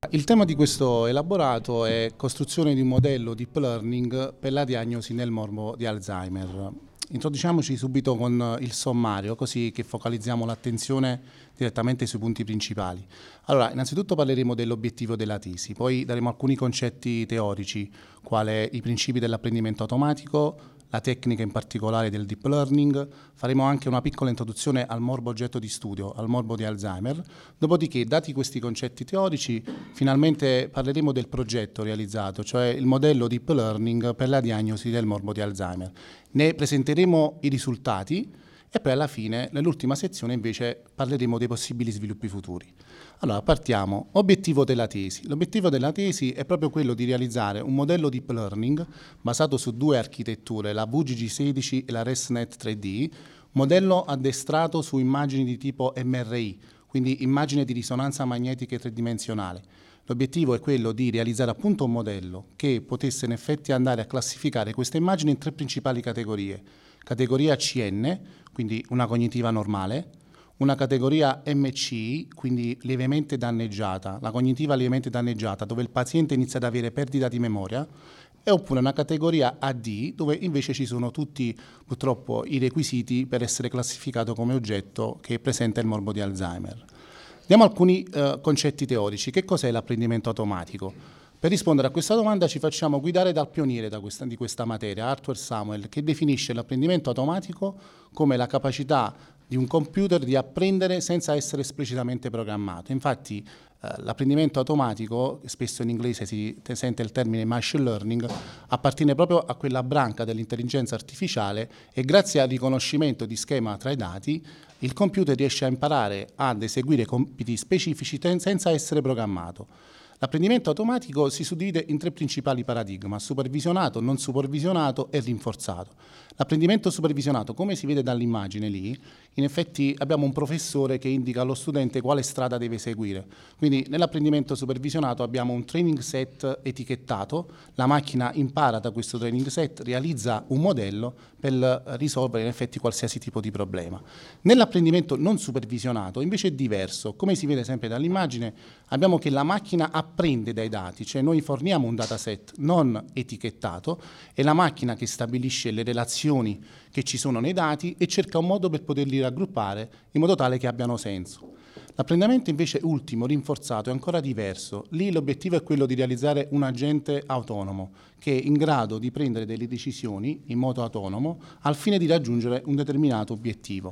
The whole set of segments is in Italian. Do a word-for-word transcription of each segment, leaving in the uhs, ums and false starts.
Il tema di questo elaborato è costruzione di un modello deep learning per la diagnosi nel morbo di Alzheimer. Introduciamoci subito con il sommario, così che focalizziamo l'attenzione direttamente sui punti principali. Allora, innanzitutto parleremo dell'obiettivo della tesi, poi daremo alcuni concetti teorici, quale i principi dell'apprendimento automatico, la tecnica in particolare del deep learning, faremo anche una piccola introduzione al morbo oggetto di studio, al morbo di Alzheimer, dopodiché, dati questi concetti teorici, finalmente parleremo del progetto realizzato, cioè il modello deep learning per la diagnosi del morbo di Alzheimer. Ne presenteremo i risultati e poi alla fine, nell'ultima sezione, invece, parleremo dei possibili sviluppi futuri. Allora, partiamo. Obiettivo della tesi. L'obiettivo della tesi è proprio quello di realizzare un modello deep learning basato su due architetture, la V G G sedici e la ResNet tre D, modello addestrato su immagini di tipo M R I, quindi immagine di risonanza magnetica tridimensionale. L'obiettivo è quello di realizzare appunto un modello che potesse in effetti andare a classificare queste immagini in tre principali categorie. Categoria C N, quindi una cognitiva normale, una categoria M C I, quindi lievemente danneggiata, la cognitiva lievemente danneggiata, dove il paziente inizia ad avere perdita di memoria, e oppure una categoria A D, dove invece ci sono tutti purtroppo i requisiti per essere classificato come oggetto che presenta il morbo di Alzheimer. Diamo alcuni eh, concetti teorici. Che cos'è l'apprendimento automatico? Per rispondere a questa domanda ci facciamo guidare dal pioniere da questa, di questa materia, Arthur Samuel, che definisce l'apprendimento automatico come la capacità di un computer di apprendere senza essere esplicitamente programmato. Infatti eh, l'apprendimento automatico, spesso in inglese si sente il termine machine learning, appartiene proprio a quella branca dell'intelligenza artificiale e grazie al riconoscimento di schema tra i dati il computer riesce a imparare ad eseguire compiti specifici senza essere programmato. L'apprendimento automatico si suddivide in tre principali paradigmi: supervisionato, non supervisionato e rinforzato. L'apprendimento supervisionato, come si vede dall'immagine lì, in effetti abbiamo un professore che indica allo studente quale strada deve seguire. Quindi nell'apprendimento supervisionato abbiamo un training set etichettato, la macchina impara da questo training set, realizza un modello per risolvere in effetti qualsiasi tipo di problema. Nell'apprendimento non supervisionato invece è diverso. Come si vede sempre dall'immagine, abbiamo che la macchina apprende dai dati, cioè noi forniamo un dataset non etichettato, è la macchina che stabilisce le relazioni che ci sono nei dati e cerca un modo per poterli raggruppare in modo tale che abbiano senso. L'apprendimento invece ultimo, rinforzato, è ancora diverso. Lì l'obiettivo è quello di realizzare un agente autonomo che è in grado di prendere delle decisioni in modo autonomo al fine di raggiungere un determinato obiettivo.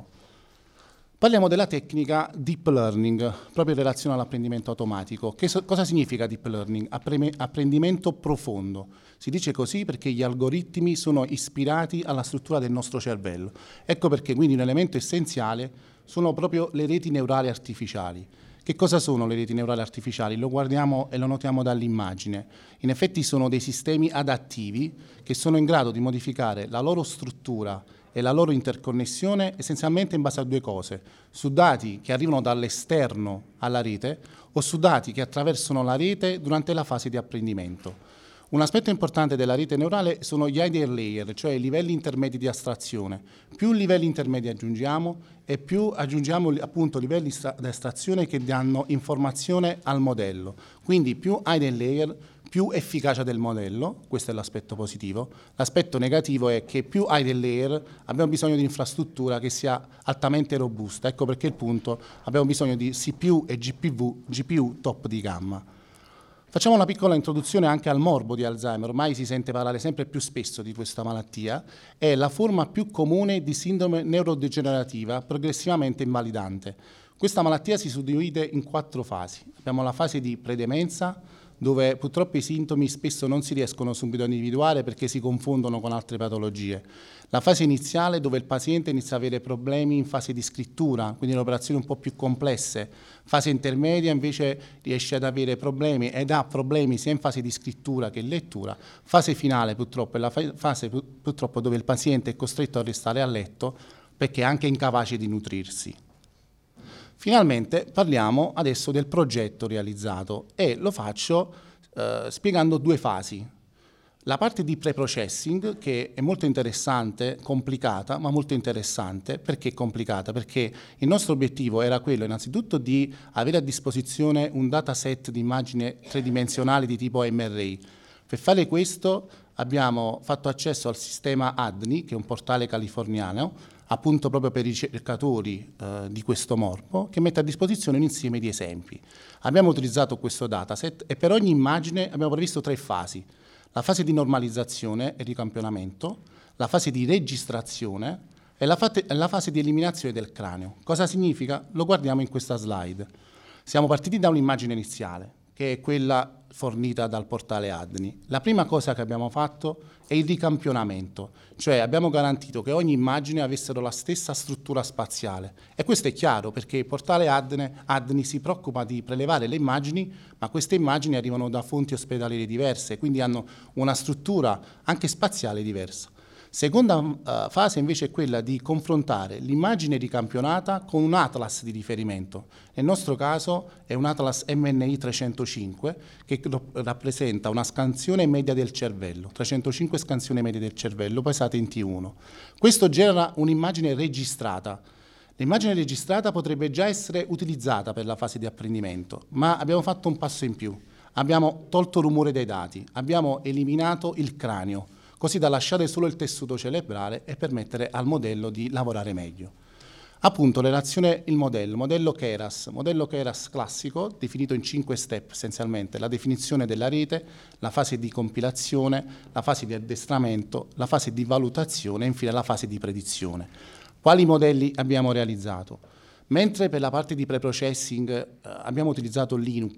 Parliamo della tecnica deep learning, proprio in relazione all'apprendimento automatico. Che so, cosa significa deep learning? Appreme, apprendimento profondo. Si dice così perché gli algoritmi sono ispirati alla struttura del nostro cervello. Ecco perché quindi un elemento essenziale sono proprio le reti neurali artificiali. Che cosa sono le reti neurali artificiali? Lo guardiamo e lo notiamo dall'immagine. In effetti sono dei sistemi adattivi che sono in grado di modificare la loro struttura e la loro interconnessione essenzialmente in base a due cose: su dati che arrivano dall'esterno alla rete o su dati che attraversano la rete durante la fase di apprendimento. Un aspetto importante della rete neurale sono gli hidden layer, cioè i livelli intermedi di astrazione. Più livelli intermedi aggiungiamo e più aggiungiamo appunto livelli di astrazione che danno informazione al modello. Quindi più hidden layer, più efficacia del modello, questo è l'aspetto positivo. L'aspetto negativo è che più hidden layer abbiamo bisogno di infrastruttura che sia altamente robusta. Ecco perché il punto, abbiamo bisogno di C P U e G P U, G P U top di gamma. Facciamo una piccola introduzione anche al morbo di Alzheimer. Ormai si sente parlare sempre più spesso di questa malattia. È la forma più comune di sindrome neurodegenerativa progressivamente invalidante. Questa malattia si suddivide in quattro fasi. Abbiamo la fase di predemenza, dove purtroppo i sintomi spesso non si riescono subito a individuare perché si confondono con altre patologie. La fase iniziale, dove il paziente inizia ad avere problemi in fase di scrittura, quindi le operazioni un po' più complesse. Fase intermedia invece riesce ad avere problemi ed ha problemi sia in fase di scrittura che in lettura. Fase finale purtroppo è la fase purtroppo dove il paziente è costretto a restare a letto perché è anche incapace di nutrirsi. Finalmente parliamo adesso del progetto realizzato e lo faccio eh, spiegando due fasi. La parte di pre-processing, che è molto interessante, complicata, ma molto interessante. Perché complicata? Perché il nostro obiettivo era quello innanzitutto di avere a disposizione un dataset di immagini tridimensionali di tipo M R I. Per fare questo abbiamo fatto accesso al sistema A D N I, che è un portale californiano, appunto proprio per i ricercatori eh, di questo morbo, che mette a disposizione un insieme di esempi. Abbiamo utilizzato questo dataset e per ogni immagine abbiamo previsto tre fasi. La fase di normalizzazione e ricampionamento, la fase di registrazione e la, fate, la fase di eliminazione del cranio. Cosa significa? Lo guardiamo in questa slide. Siamo partiti da un'immagine iniziale, che è quella fornita dal portale A D N I. La prima cosa che abbiamo fatto è il ricampionamento, cioè abbiamo garantito che ogni immagine avessero la stessa struttura spaziale. E questo è chiaro perché il portale A D N I si preoccupa di prelevare le immagini, ma queste immagini arrivano da fonti ospedaliere diverse, quindi hanno una struttura anche spaziale diversa. Seconda uh, fase invece è quella di confrontare l'immagine ricampionata con un atlas di riferimento. Nel nostro caso è un atlas M N I trecentocinque che rappresenta una scansione media del cervello, trecentocinque scansioni medie del cervello pesate in T uno. Questo genera un'immagine registrata. L'immagine registrata potrebbe già essere utilizzata per la fase di apprendimento, ma abbiamo fatto un passo in più. Abbiamo tolto rumore dai dati, abbiamo eliminato il cranio, così da lasciare solo il tessuto cerebrale e permettere al modello di lavorare meglio. Appunto, relazione il modello, modello Keras, modello Keras classico, definito in cinque step essenzialmente: la definizione della rete, la fase di compilazione, la fase di addestramento, la fase di valutazione e infine la fase di predizione. Quali modelli abbiamo realizzato? Mentre per la parte di pre-processing eh, abbiamo utilizzato Linux,